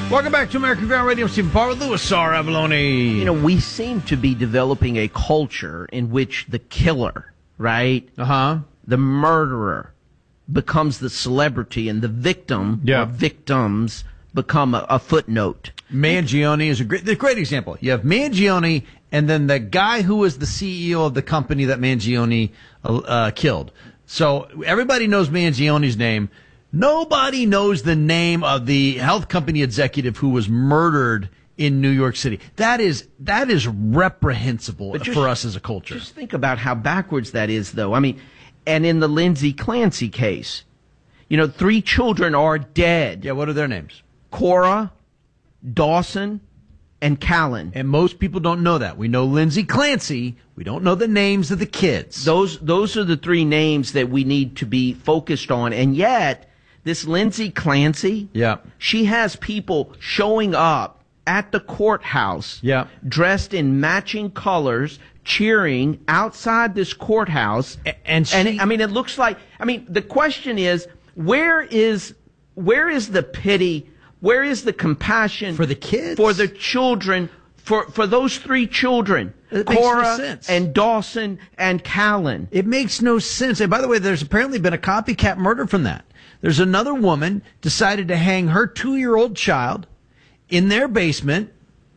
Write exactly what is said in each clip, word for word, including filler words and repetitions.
Welcome back to American Ground Radio. Stephen Parr with Louis R. Avalone. You know, we seem to be developing a culture in which the killer, right? Uh-huh. The murderer becomes the celebrity and the victim Yeah. or victims become a, a footnote. Mangione is a great, a great example. You have Mangione and then the guy who was the C E O of the company that Mangione uh, killed. So everybody knows Mangione's name. Nobody knows the name of the health company executive who was murdered in New York City. That is that is reprehensible But just- for us as a culture. Just think about how backwards that is, though. I mean, and in the Lindsay Clancy case, you know, three children are dead. Yeah, what are their names? Cora, Dawson, and Callan. And most people don't know that. We know Lindsay Clancy. We don't know the names of the kids. Those those are the three names that we need to be focused on. And yet, this Lindsay Clancy, Yeah. she has people showing up at the courthouse Yeah. dressed in matching colors, cheering outside this courthouse. A- and she- and I mean, it looks like, I mean, the question is, where is, where is the pity? Where is the compassion For the kids? for the children, for, for those three children, It makes no Cora sense. and Dawson and Callan? It makes no sense. And by the way, there's apparently been a copycat murder from that. There's another woman decided to hang her two-year-old child in their basement,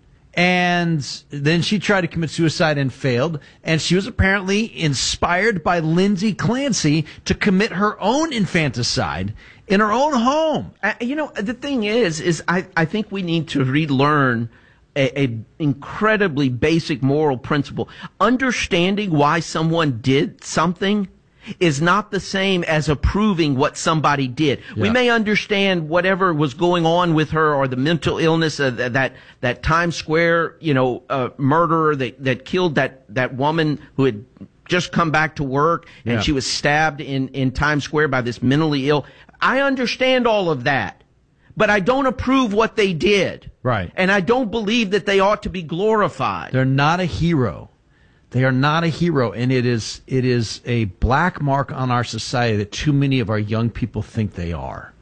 and then she tried to commit suicide and failed. And she was apparently inspired by Lindsay Clancy to commit her own infanticide in her own home. Uh, you know, the thing is, is I, I think we need to relearn a, a incredibly basic moral principle. Understanding why someone did something is not the same as approving what somebody did. We Yeah. may understand whatever was going on with her or the mental illness of that, that, that Times Square, you know, uh, murderer that, that killed that, that woman who had just come back to work and Yeah. she was stabbed in, in Times Square by this mentally ill. I understand all of that, but I don't approve what they did. Right. And I don't believe that they ought to be glorified. They're not a hero. They are not a hero, and it is it is a black mark on our society that too many of our young people think they are.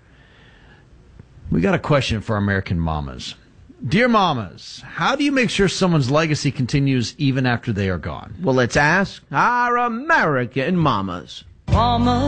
We got a question for our American mamas. Dear mamas, how do you make sure someone's legacy continues even after they are gone? Well, let's ask our American mamas. Mama.